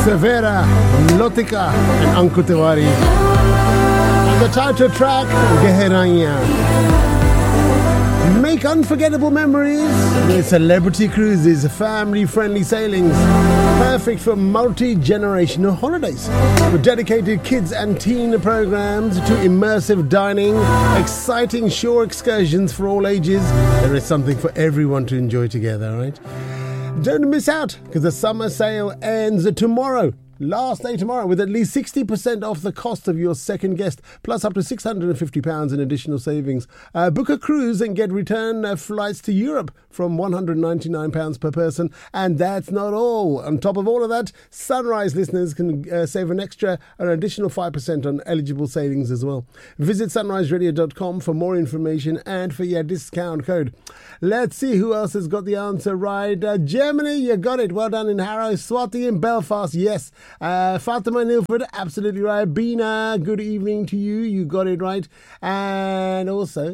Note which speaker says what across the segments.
Speaker 1: Severa, Lotika and Anku Tiwari. And the title track, Geheranya. Make unforgettable memories with Celebrity Cruises, family-friendly sailings, perfect for multi-generational holidays. With dedicated kids and teen programs to immersive dining, exciting shore excursions for all ages, there is something for everyone to enjoy together, right? Don't miss out, because the summer sale ends tomorrow. Last day tomorrow, with at least 60% off the cost of your second guest, plus up to £650 in additional savings. Book a cruise and get return flights to Europe from £199 per person. And that's not all. On top of all of that, Sunrise listeners can save an additional 5% on eligible savings as well. Visit sunriseradio.com for more information and for your discount code. Let's see who else has got the answer right. Germany, you got it. Well done in Harrow. Swati in Belfast, yes. Fatima in Ilford, absolutely right. Bina, good evening to you. You got it right. And also,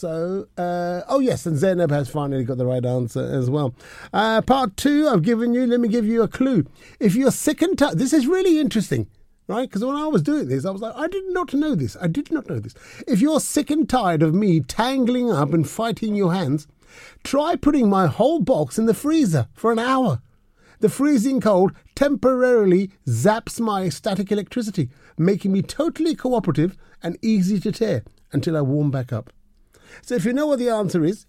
Speaker 1: oh yes, and Zainab has finally got the right answer as well. Part 2, I've given you, let me give you a clue. If you're sick and tired, this is really interesting, right? Because when I was doing this, I was like, I did not know this. If you're sick and tired of me tangling up and fighting your hands, try putting my whole box in the freezer for an hour. The freezing cold temporarily zaps my static electricity, making me totally cooperative and easy to tear until I warm back up. So if you know what the answer is,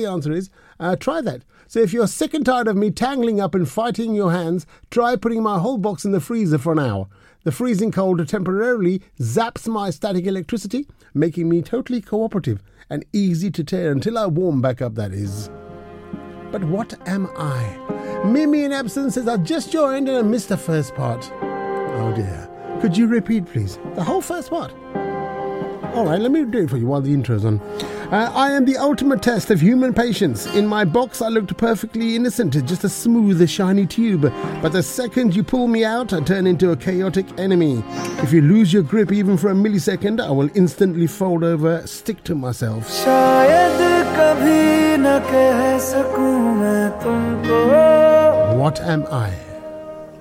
Speaker 1: try that. So if you're sick and tired of me tangling up and fighting your hands, try putting my whole box in the freezer for an hour. The freezing cold temporarily zaps my static electricity, making me totally cooperative and easy to tear until I warm back up, that is. But what am I? Mimi in absence says, I just joined and I missed the first part. Oh dear. Could you repeat, please? The whole first part? All right, let me do it for you while the intro's on. I am the ultimate test of human patience. In my box, I looked perfectly innocent, just a smooth, shiny tube. But the second you pull me out, I turn into a chaotic enemy. If you lose your grip even for a millisecond, I will instantly fold over, stick to myself. What am I?